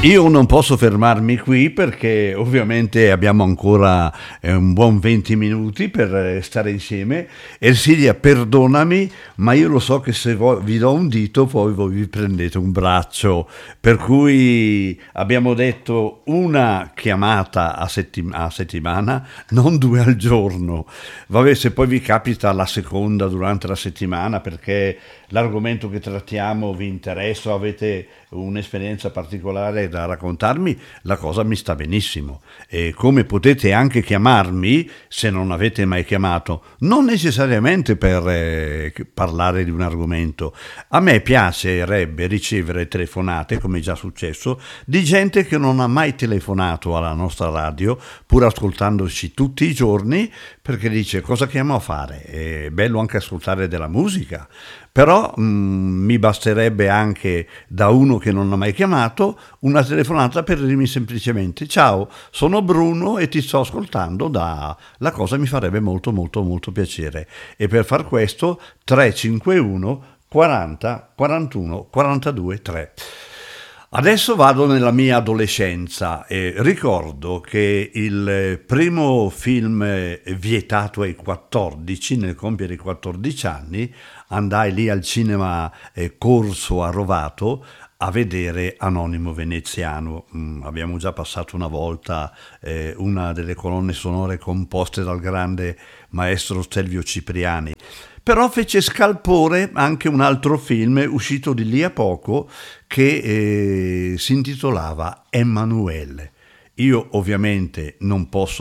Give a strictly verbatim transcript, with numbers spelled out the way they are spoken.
Io non posso fermarmi qui perché ovviamente abbiamo ancora eh, un buon venti minuti per eh, stare insieme. Ersilia, perdonami, ma io lo so che se vo- vi do un dito poi voi vi prendete un braccio, per cui abbiamo detto una chiamata a, settim- a settimana, non due al giorno. Vabbè, se poi vi capita la seconda durante la settimana perché l'argomento che trattiamo vi interessa o avete un'esperienza particolare da raccontarmi, la cosa mi sta benissimo. E come potete anche chiamarmi, se non avete mai chiamato, non necessariamente per eh, parlare di un argomento. A me piacerebbe ricevere telefonate, come è già successo, di gente che non ha mai telefonato alla nostra radio, pur ascoltandoci tutti i giorni, perché dice cosa chiamo a fare? È bello anche ascoltare della musica. Però mh, mi basterebbe anche da uno che non ha mai chiamato una telefonata per dirmi semplicemente ciao, sono Bruno e ti sto ascoltando da... La cosa mi farebbe molto molto molto piacere e per far questo tre cinque uno quaranta quarantuno quarantadue tre. Adesso vado nella mia adolescenza e ricordo che il primo film vietato ai quattordici, nel compiere i quattordici anni, andai lì al cinema eh, Corso a Rovato a vedere Anonimo Veneziano. Mm, abbiamo già passato una volta eh, una delle colonne sonore composte dal grande maestro Stelvio Cipriani. Però fece scalpore anche un altro film uscito di lì a poco che eh, si intitolava Emanuele. Io ovviamente non posso